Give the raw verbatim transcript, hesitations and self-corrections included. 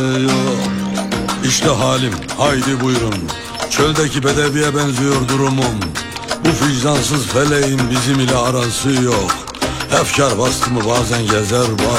yok. İşte halim, haydi buyurun. Çöldeki bedeviye benziyor durumum. Bu vicdansız feleğin bizim ile arası yok. Efkar bastı mı bazen gezer